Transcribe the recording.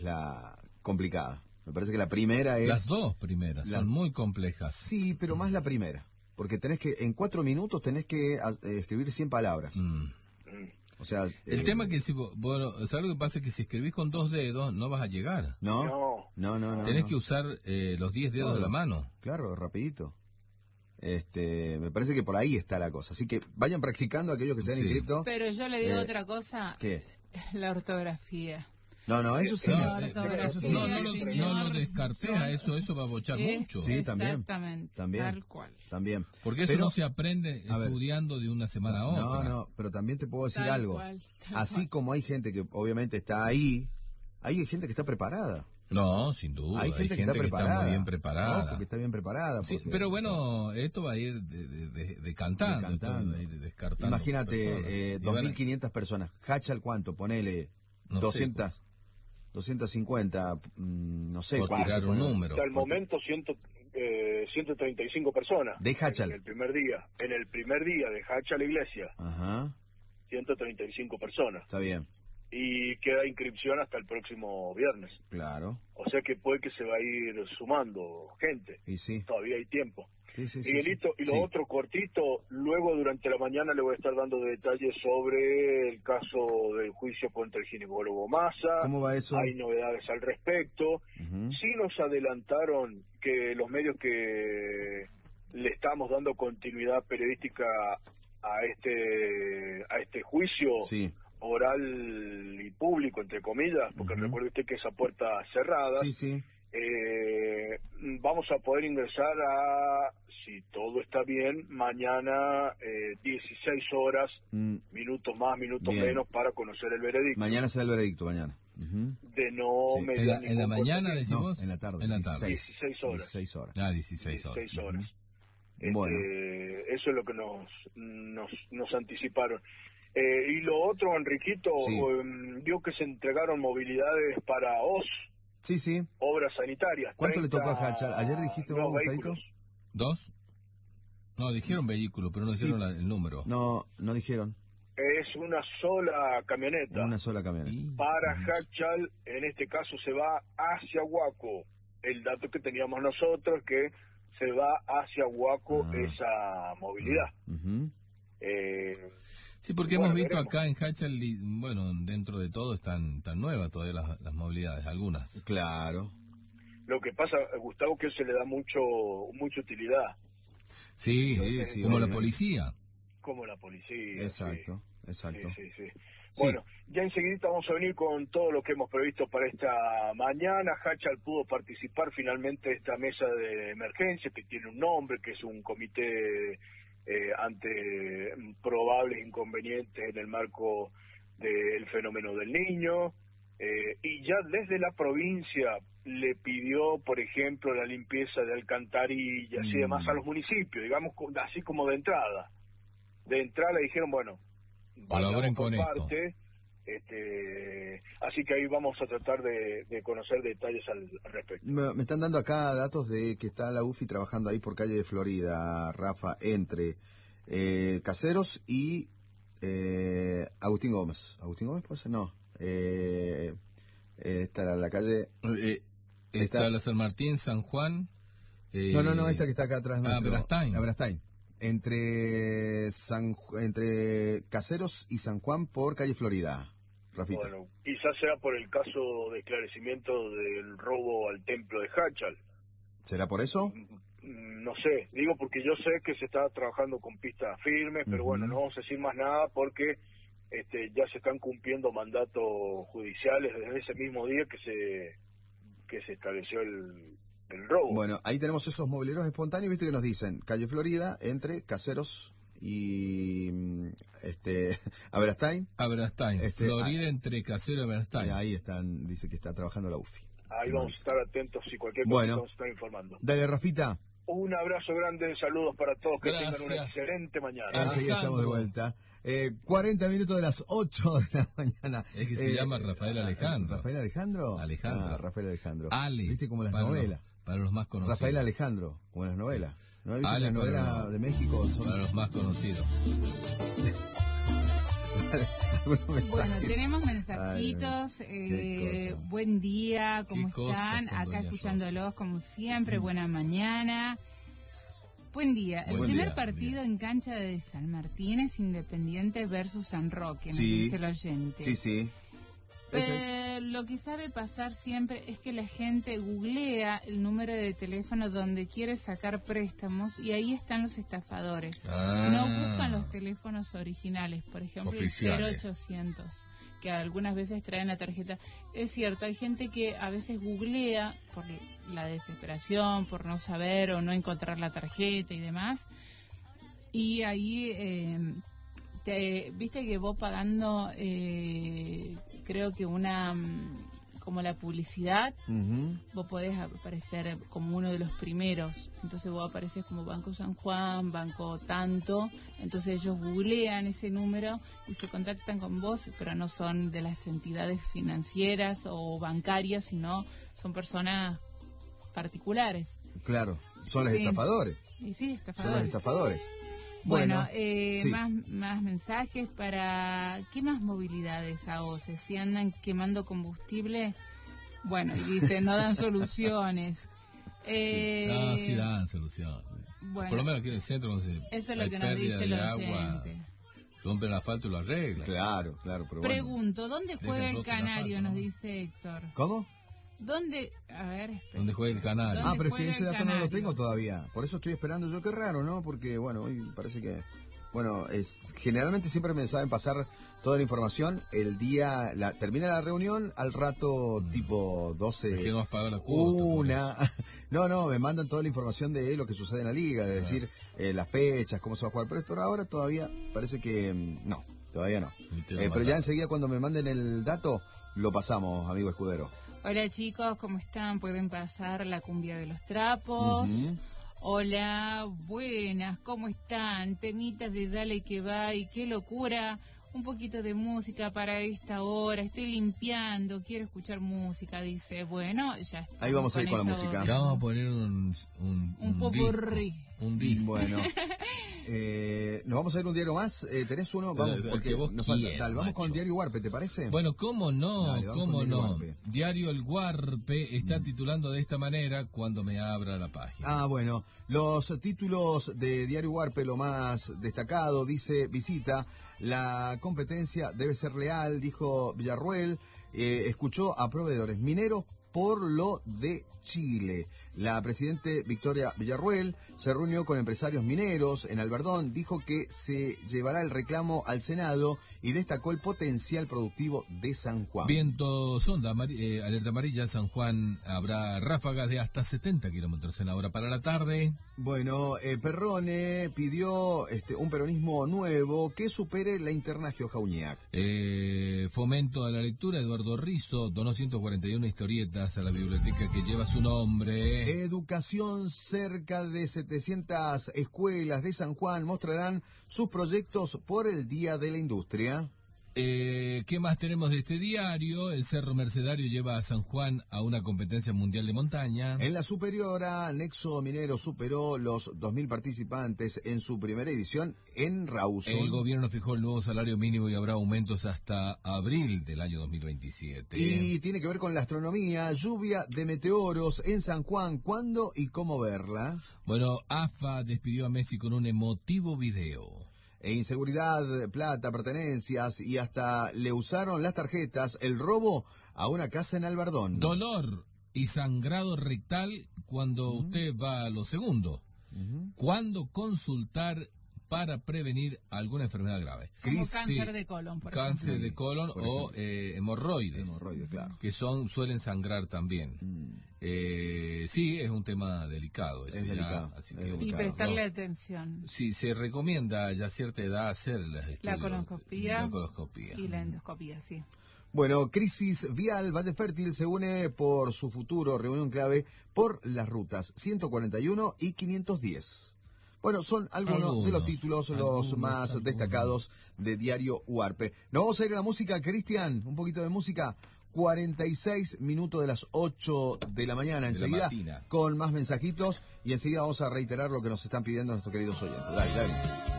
la complicada. Me parece que la primera es... Las dos primeras son muy complejas. Sí, pero más la primera. Porque tenés que, en 4 minutos tenés que escribir 100 palabras. O sea... El tema es que si bueno, ¿sabes lo que pasa? Es que si escribís con 2 dedos no vas a llegar. No. Tenés que usar los 10 dedos de la mano. Claro, rapidito. Me parece que por ahí está la cosa. Así que vayan practicando aquellos que se han inscrito. Pero yo le digo otra cosa. ¿Qué? La ortografía. No, eso sí. No lo descartea, eso va a bochar mucho. Sí, también. Tal cual. También. Porque eso no se aprende estudiando de una semana a otra. No, pero también te puedo decir algo. Así como hay gente que obviamente está ahí, hay gente que está preparada. No, sin duda. Hay gente que está muy bien preparada. Porque está bien preparada. Sí, pero bueno, esto va a ir decantando. Va a ir descartando. Imagínate, 2.500 personas. Hachal, ¿cuánto? Ponele 250, no sé. Por tirar un número. Hasta el momento 135 personas. De Hachal. En el primer día de Hachal Iglesia. Ajá. 135 personas. Está bien. Y queda inscripción hasta el próximo viernes. Claro. O sea que puede que se va a ir sumando gente. Y sí. Todavía hay tiempo. Sí, Miguelito, y lo otro cortito, luego durante la mañana le voy a estar dando detalles sobre el caso del juicio contra el ginecólogo Massa. ¿Cómo va eso? Hay novedades al respecto. Sí nos adelantaron que los medios que le estamos dando continuidad periodística a este juicio oral y público, entre comillas, porque recuerde usted que esa puerta cerrada. Vamos a poder ingresar si todo está bien, mañana 16 horas, minutos más, minutos menos, para conocer el veredicto. Mañana se da el veredicto, mañana. De no mediar ¿En la mañana decimos? No, en la tarde. 16 horas. 16 horas. 16 horas. Bueno. Eso es lo que nos anticiparon. Y lo otro, Enriquito, vio que se entregaron movilidades para OS. Sí. Obras sanitarias. ¿Cuánto le tocó a Hachal? ¿Ayer dijiste vos, Gustavo? 2. No, dijeron vehículos, pero no dijeron el número. No dijeron. Es una sola camioneta. Una sola camioneta. Para Hachal, en este caso, se va hacia Huaco. El dato que teníamos nosotros, que se va hacia Huaco esa movilidad. Sí, porque hemos visto acá en Hachal, bueno, dentro de todo están nuevas todavía las movilidades, algunas. Claro. Lo que pasa, Gustavo, que se le da mucha utilidad. Sí, como la policía. Como la policía. Exacto. Sí. Bueno, ya enseguida vamos a venir con todo lo que hemos previsto para esta mañana. Hachal pudo participar finalmente de esta mesa de emergencia, que tiene un nombre, que es un comité ante probables inconvenientes en el marco del fenómeno del Niño, y ya desde la provincia le pidió, por ejemplo, la limpieza de alcantarillas y demás a los municipios, digamos, así como de entrada. De entrada le dijeron, bueno, colaboren con esto. Así que ahí vamos a tratar de conocer detalles al respecto. Me están dando acá datos de que está la UFI trabajando ahí por calle de Florida, Rafa, entre Caseros y Agustín Gómez. ¿Agustín Gómez puede ser? No. Está la calle... está la San Martín, San Juan... No, esta que está acá atrás. Brastain. Entre Caseros y San Juan por calle Florida, Rafita. Bueno, quizás sea por el caso de esclarecimiento del robo al templo de Hachal. ¿Será por eso? No sé, digo porque yo sé que se está trabajando con pistas firmes, pero bueno, no vamos a decir más nada porque ya se están cumpliendo mandatos judiciales desde ese mismo día que se estableció el robo. Bueno, ahí tenemos esos mobileros espontáneos, viste que nos dicen calle Florida entre Caseros y Aberastain. Florida entre Caseros y Aberastain. Ahí están, dice que está trabajando la UFI. Ahí vamos a estar atentos y cualquier cosa vamos a estar informando. Dale, Rafita. Un abrazo grande, saludos para todos, que tengan una excelente mañana. Enseguida estamos de vuelta. 40 minutos de las 8 de la mañana. Es que se llama Rafael Alejandro. ¿Rafael Alejandro? Rafael Alejandro. Ale. ¿Viste como las novelas? Para los más conocidos. Rafael Alejandro, como las novelas. ¿No viste las novelas de México? Para los más conocidos. algunos mensajes. Bueno, tenemos mensajitos. Buen día, ¿cómo están? Acá escuchándolos como siempre. Buena mañana. Buen día. El primer partido en cancha de San Martín es Independiente versus San Roque, nos dice el oyente. Sí. Lo que sabe pasar siempre es que la gente googlea el número de teléfono donde quiere sacar préstamos y ahí están los estafadores. No buscan los teléfonos originales, por ejemplo oficiales. El 0800, que algunas veces traen la tarjeta. Es cierto, hay gente que a veces googlea por la desesperación, por no saber o no encontrar la tarjeta y demás, y ahí viste que vos pagando creo que como la publicidad, vos podés aparecer como uno de los primeros, entonces vos apareces como Banco San Juan, Banco tanto, entonces ellos googlean ese número y se contactan con vos, pero no son de las entidades financieras o bancarias, sino son personas particulares. Claro, son los estafadores. Y sí, estafadores. Son los estafadores. Bueno, más mensajes para... ¿Qué más movilidades a OCE? Si andan quemando combustible, bueno, y dicen, no dan soluciones. Sí dan soluciones. Bueno, por lo menos aquí en el centro, no sé, eso es lo que nos dice el agua, rompen el asfalto y lo arreglan. Claro. Pero pregunto, ¿dónde juega el Canario? Nos dice Héctor. ¿Cómo? ¿Dónde? A ver, espera. ¿Dónde juega el Canario? Pero es que ese dato no lo tengo todavía. Por eso estoy esperando yo. Qué raro, ¿no? Porque, bueno, hoy parece que... Bueno, generalmente siempre me saben pasar toda la información el día... termina la reunión, al rato tipo 12... no has pagado la cuota. No, me mandan toda la información de lo que sucede en la liga, de decir las fechas, cómo se va a jugar. Pero por ahora todavía parece que... no, todavía no. Pero ya enseguida cuando me manden el dato, lo pasamos, amigo escudero. Hola chicos, ¿cómo están? ¿Pueden pasar la cumbia de los trapos? Hola, buenas, ¿cómo están? Temitas de Dale que va y qué locura. Un poquito de música para esta hora. Estoy limpiando, quiero escuchar música. Dice, bueno, ya está. Ahí vamos a ir con la música. Ya vamos a poner un popurrí. Un disco. Bueno. Nos vamos a ir un diario más. ¿Tenés uno? Vamos, porque vos quieras, vamos con Diario Huarpe, ¿te parece? Bueno, ¿cómo no? Dale, ¿Cómo no? Diario El Huarpe está titulando de esta manera cuando me abra la página. Bueno. Los títulos de Diario Huarpe, lo más destacado, dice: visita, la competencia debe ser leal, dijo Villarruel. Escuchó a proveedores mineros por lo de Chile. La presidente Victoria Villarruel se reunió con empresarios mineros en Albardón, dijo que se llevará el reclamo al Senado y destacó el potencial productivo de San Juan. Viento sonda, alerta amarilla, San Juan habrá ráfagas de hasta 70 kilómetros en la hora para la tarde. Bueno, Perrone pidió un peronismo nuevo que supere la interna Gioja-Uñac. Fomento a la lectura, Eduardo Rizzo donó 141 historietas a la biblioteca que lleva su nombre. Educación, cerca de 700 escuelas de San Juan mostrarán sus proyectos por el Día de la Industria. ¿Qué más tenemos de este diario? El Cerro Mercedario lleva a San Juan a una competencia mundial de montaña. En la superiora, Nexo Minero superó los 2.000 participantes en su primera edición en Rawson. El gobierno fijó el nuevo salario mínimo y habrá aumentos hasta abril del año 2027. Y tiene que ver con la astronomía, lluvia de meteoros en San Juan. ¿Cuándo y cómo verla? Bueno, AFA despidió a Messi con un emotivo video. Inseguridad, plata, pertenencias y hasta le usaron las tarjetas, el robo a una casa en Albardón. Dolor y sangrado rectal cuando usted va a lo segundo. ¿Cuándo consultar para prevenir alguna enfermedad grave? Como cáncer de colon, por ejemplo. Cáncer de colon o hemorroides. Hemorroides, claro. Que suelen sangrar también. Sí, es un tema delicado. Es delicado. Y prestarle atención. Sí, se recomienda ya a cierta edad hacer la colonoscopía y la Mm. endoscopía, sí. Bueno, crisis vial, Valle Fértil se une por su futuro, reunión clave por las rutas 141 y 510. Bueno, son algunos de los títulos, los más destacados de Diario Huarpe. Nos vamos a ir a la música, Cristian, un poquito de música. 46 minutos de las 8 de la mañana, enseguida con más mensajitos y enseguida vamos a reiterar lo que nos están pidiendo nuestros queridos oyentes. Dale.